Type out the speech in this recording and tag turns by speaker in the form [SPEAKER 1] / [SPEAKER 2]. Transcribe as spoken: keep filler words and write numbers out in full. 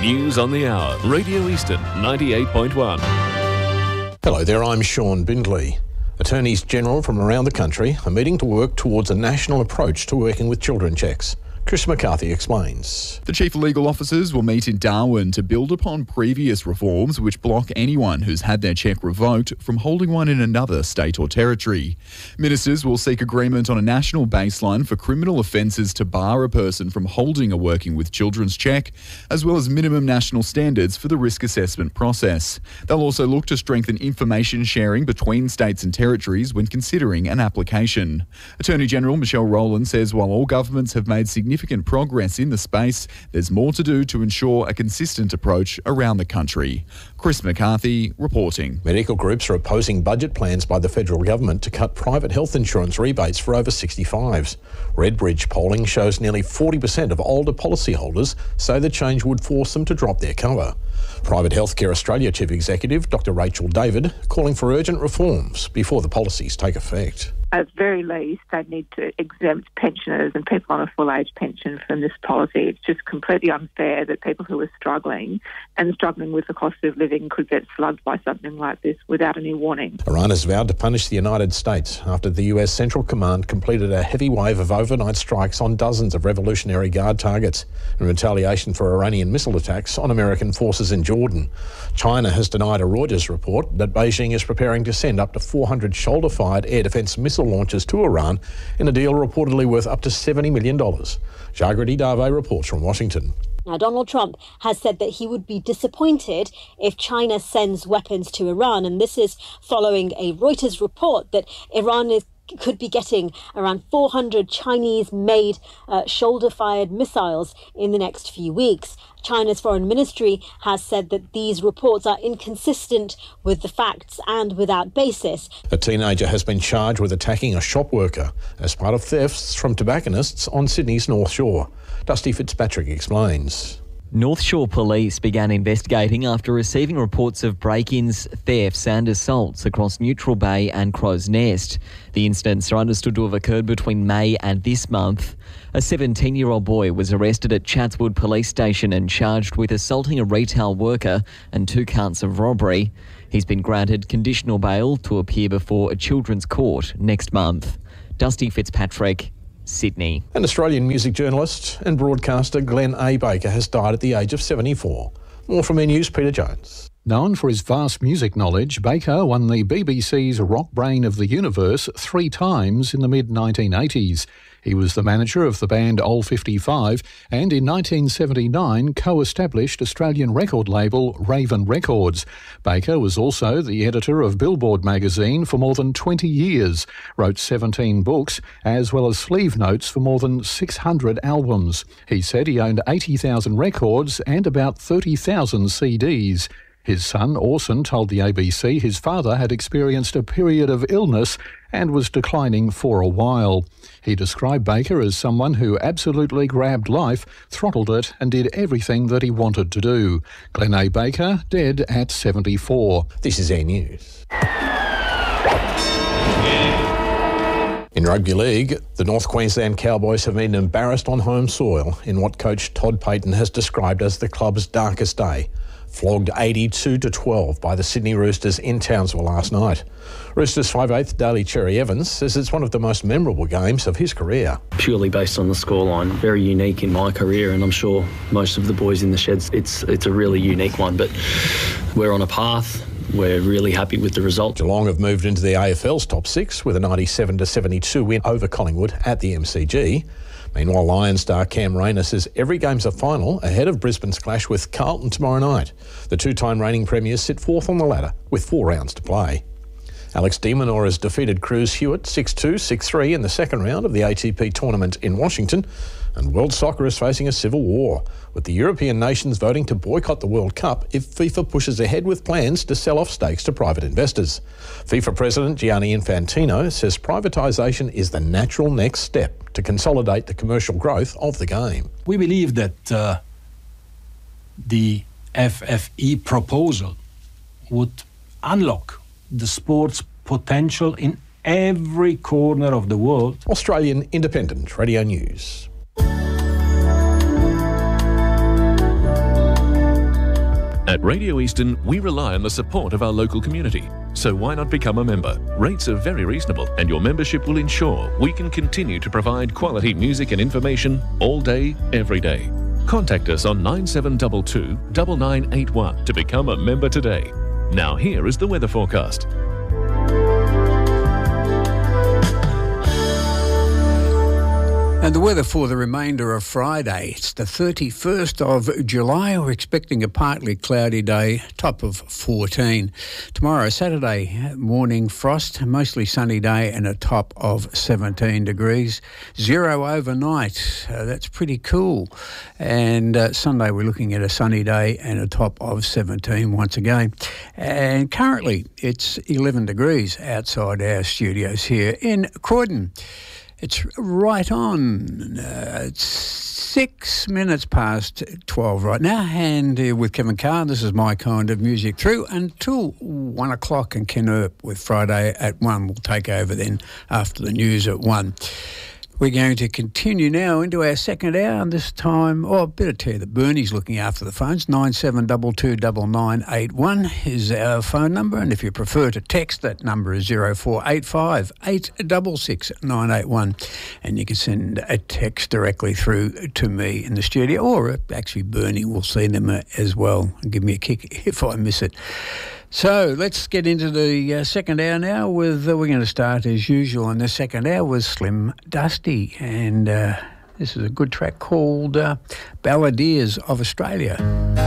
[SPEAKER 1] News on the Hour, Radio Eastern ninety-eight point one.
[SPEAKER 2] Hello there, I'm Sean Bindley. Attorneys General from around the country are meeting to work towards a national approach to working with children checks. Chris McCarthy explains.
[SPEAKER 3] The Chief Legal Officers will meet in Darwin to build upon previous reforms which block anyone who's had their cheque revoked from holding one in another state or territory. Ministers will seek agreement on a national baseline for criminal offences to bar a person from holding a working with children's cheque, as well as minimum national standards for the risk assessment process. They'll also look to strengthen information sharing between states and territories when considering an application. Attorney General Michelle Rowland says while all governments have made significant Significant progress in the space, there's more to do to ensure a consistent approach around the country. Chris McCarthy reporting.
[SPEAKER 2] Medical groups are opposing budget plans by the federal government to cut private health insurance rebates for over sixty-fives. Redbridge polling shows nearly forty percent of older policyholders say the change would force them to drop their cover. Private Healthcare Australia Chief Executive Doctor Rachel David calling for urgent reforms before the policies take effect.
[SPEAKER 4] At the very least, they need to exempt pensioners and people on a full-age pension from this policy. It's just completely unfair that people who are struggling and struggling with the cost of living could get slugged by something like this without any warning.
[SPEAKER 2] Iran has vowed to punish the United States after the U S Central Command completed a heavy wave of overnight strikes on dozens of Revolutionary Guard targets in retaliation for Iranian missile attacks on American forces in Jordan. China has denied a Reuters report that Beijing is preparing to send up to four hundred shoulder-fired air defence missile launches to Iran in a deal reportedly worth up to seventy million dollars. Jagrati Dave reports from Washington.
[SPEAKER 5] Now, Donald Trump has said that he would be disappointed if China sends weapons to Iran, and this is following a Reuters report that Iran is could be getting around four hundred Chinese-made uh, shoulder-fired missiles in the next few weeks. China's foreign ministry has said that these reports are inconsistent with the facts and without basis.
[SPEAKER 2] A teenager has been charged with attacking a shop worker as part of thefts from tobacconists on Sydney's North Shore. Dusty Fitzpatrick explains.
[SPEAKER 6] North Shore Police began investigating after receiving reports of break-ins, thefts and assaults across Neutral Bay and Crow's Nest. The incidents are understood to have occurred between May and this month. A seventeen-year-old boy was arrested at Chatswood Police Station and charged with assaulting a retail worker and two counts of robbery. He's been granted conditional bail to appear before a children's court next month. Dusty Fitzpatrick, Sydney.
[SPEAKER 2] An Australian music journalist and broadcaster Glenn A. Baker has died at the age of seventy-four. More from E News, Peter Jones.
[SPEAKER 7] Known for his vast music knowledge, Baker won the B B C's Rock Brain of the Universe three times in the mid nineteen eighties. He was the manager of the band Old fifty-five and in nineteen seventy-nine co-established Australian record label Raven Records. Baker was also the editor of Billboard magazine for more than twenty years, wrote seventeen books, as well as sleeve notes for more than six hundred albums. He said he owned eighty thousand records and about thirty thousand C Ds. His son, Orson, told the A B C his father had experienced a period of illness and was declining for a while. He described Baker as someone who absolutely grabbed life, throttled it and did everything that he wanted to do. Glenn A. Baker, dead at seventy-four.
[SPEAKER 2] This is E News. In rugby league, the North Queensland Cowboys have been embarrassed on home soil in what coach Todd Payton has described as the club's darkest day. Flogged eighty-two to twelve by the Sydney Roosters in Townsville last night. Roosters five eighth Daly Cherry Evans says it's one of the most memorable games of his career.
[SPEAKER 8] Purely based on the scoreline, very unique in my career, and I'm sure most of the boys in the sheds, it's it's a really unique one, but we're on a path. We're really happy with the result.
[SPEAKER 2] Geelong have moved into the A F L's top six with a ninety-seven to seventy-two win over Collingwood at the M C G. Meanwhile, Lions star Cam Rayner says every game's a final ahead of Brisbane's clash with Carlton tomorrow night. The two-time reigning premiers sit fourth on the ladder with four rounds to play. Alex de Minaur has defeated Cruz Hewitt six two, six three in the second round of the A T P tournament in Washington. And world soccer is facing a civil war, with the European nations voting to boycott the World Cup if FIFA pushes ahead with plans to sell off stakes to private investors. FIFA President Gianni Infantino says privatisation is the natural next step to consolidate the commercial growth of the game.
[SPEAKER 9] We believe that uh, the F F E proposal would unlock the sport's potential in every corner of the world.
[SPEAKER 2] Australian Independent Radio News.
[SPEAKER 1] Radio Eastern, we rely on the support of our local community. So why not become a member? Rates are very reasonable and your membership will ensure we can continue to provide quality music and information all day, every day. Contact us on nine seven two two, nine nine eight one to become a member today. Now here is the weather forecast.
[SPEAKER 10] And the weather for the remainder of Friday. It's the thirty-first of July. We're expecting a partly cloudy day, top of fourteen. Tomorrow, Saturday, morning frost, mostly sunny day and a top of seventeen degrees. Zero overnight. Uh, that's pretty cool. And uh, Sunday, we're looking at a sunny day and a top of seventeen once again. And currently, it's eleven degrees outside our studios here in Croydon. It's right on. Uh, it's six minutes past twelve right now. And uh, with Kevin Carr, this is my kind of music through until one o'clock. And Ken Earp with Friday at one will take over then after the news at one. We're going to continue now into our second hour, and this time, oh, I better tell you that Bernie's looking after the phones. nine seven two two nine nine eight one is our phone number, and if you prefer to text, that number is zero four eight five, eight six six, nine eight one, and you can send a text directly through to me in the studio, or actually Bernie will see them as well and give me a kick if I miss it. So let's get into the uh, second hour now with, uh, we're going to start as usual in the second hour with Slim Dusty, and uh, this is a good track called uh, Balladeers of Australia.